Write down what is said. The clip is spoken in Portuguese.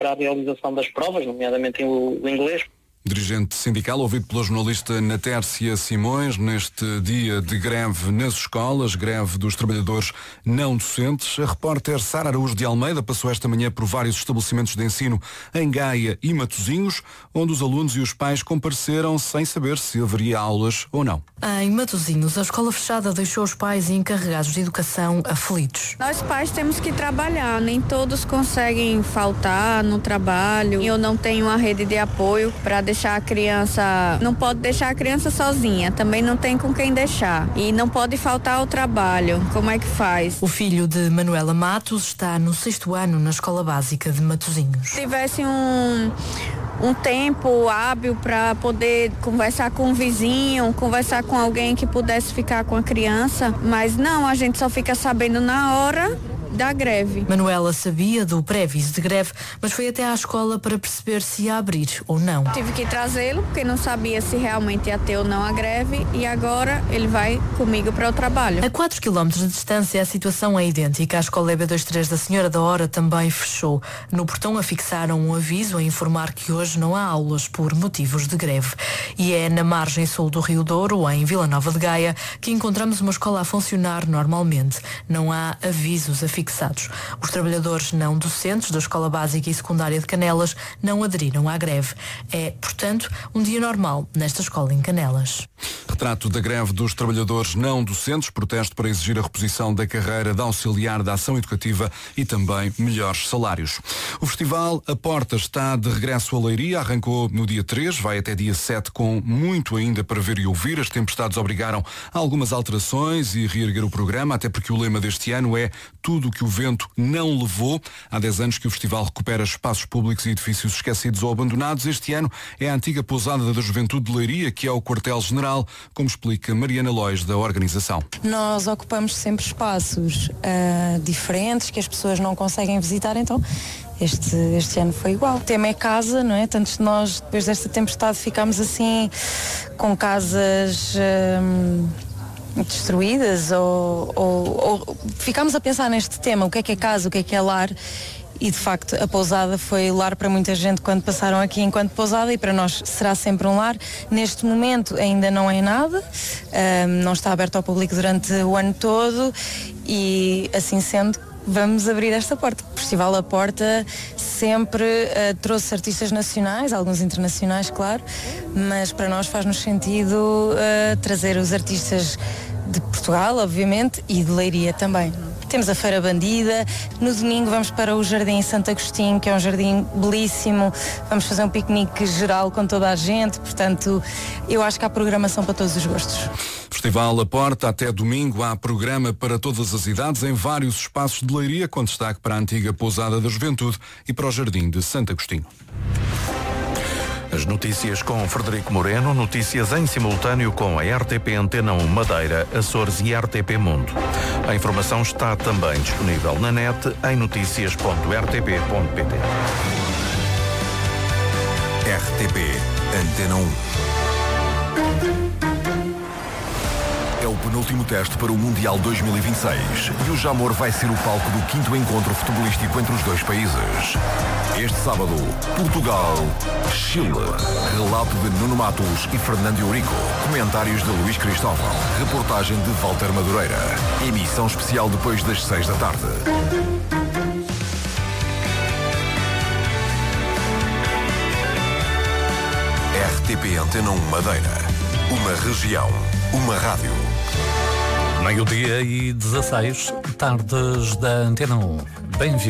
para a realização das provas, nomeadamente o inglês. Dirigente sindical, ouvido pela jornalista Natércia Simões, neste dia de greve nas escolas, greve dos trabalhadores não docentes. A repórter Sara Araújo de Almeida passou esta manhã por vários estabelecimentos de ensino em Gaia e Matosinhos, onde os alunos e os pais compareceram sem saber se haveria aulas ou não. Em Matosinhos, a escola fechada deixou os pais e encarregados de educação aflitos. Nós pais temos que trabalhar, nem todos conseguem faltar no trabalho. Eu não tenho uma rede de apoio para deixar a criança, não pode deixar a criança sozinha, também não tem com quem deixar. E não pode faltar ao trabalho, como é que faz? O filho de Manuela Matos está no 6º ano na escola básica de Matosinhos. Se tivesse um tempo hábil para poder conversar com um vizinho, conversar com alguém que pudesse ficar com a criança, mas não, a gente só fica sabendo na hora da greve. Manuela sabia do pré-aviso de greve, mas foi até à escola para perceber se ia abrir ou não. Tive que trazê-lo, porque não sabia se realmente ia ter ou não a greve, e agora ele vai comigo para o trabalho. A 4 km de distância a situação é idêntica. A escola EB23 da Senhora da Hora também fechou. No portão afixaram um aviso a informar que hoje não há aulas por motivos de greve. E é na margem sul do Rio Douro, em Vila Nova de Gaia, que encontramos uma escola a funcionar normalmente. Não há avisos afixados. Os trabalhadores não docentes da Escola Básica e Secundária de Canelas não aderiram à greve. É, portanto, um dia normal nesta escola em Canelas. Retrato da greve dos trabalhadores não docentes, protesto para exigir a reposição da carreira de auxiliar da ação educativa e também melhores salários. O festival A Porta está de regresso a Leiria, arrancou no dia 3, vai até dia 7 com muito ainda para ver e ouvir. As tempestades obrigaram a algumas alterações e reerguer o programa, até porque o lema deste ano é tudo o que o vento não levou. Há 10 anos que o festival recupera espaços públicos e edifícios esquecidos ou abandonados. Este ano é a antiga pousada da Juventude de Leiria, que é o quartel-general, como explica Mariana Lois, da organização. Nós ocupamos sempre espaços diferentes que as pessoas não conseguem visitar, então este ano foi igual. O tema é casa, não é? Tantos de nós, depois desta tempestade, ficámos assim com casas destruídas ou ficámos a pensar neste tema, o que é casa, o que é lar. E de facto a pousada foi lar para muita gente quando passaram aqui enquanto pousada, e para nós será sempre um lar. Neste momento ainda não é nada, não está aberto ao público durante o ano todo, e assim sendo vamos abrir esta porta. O Festival A Porta sempre trouxe artistas nacionais, alguns internacionais, claro, mas para nós faz-nos sentido trazer os artistas de Portugal, obviamente, e de Leiria também. Temos a Feira Bandida, no domingo vamos para o Jardim Santo Agostinho, que é um jardim belíssimo, vamos fazer um piquenique geral com toda a gente, portanto, eu acho que há programação para todos os gostos. Festival A Porta, até domingo há programa para todas as idades em vários espaços de Leiria, com destaque para a antiga pousada da Juventude e para o Jardim de Santo Agostinho. As notícias com Frederico Moreno, notícias em simultâneo com a RTP Antena 1 Madeira, Açores e RTP Mundo. A informação está também disponível na net em noticias.rtp.pt. RTP Antena 1. É o penúltimo teste para o Mundial 2026 e o Jamor vai ser o palco do 5º encontro futebolístico entre os dois países. Este sábado, Portugal-Chile. Relato de Nuno Matos e Fernando Eurico. Comentários de Luís Cristóvão. Reportagem de Walter Madureira. Emissão especial depois das 6 da tarde. RTP Antena 1 Madeira. Uma região. Uma rádio. 12:16, tardes da Antena 1. Bem-vindo.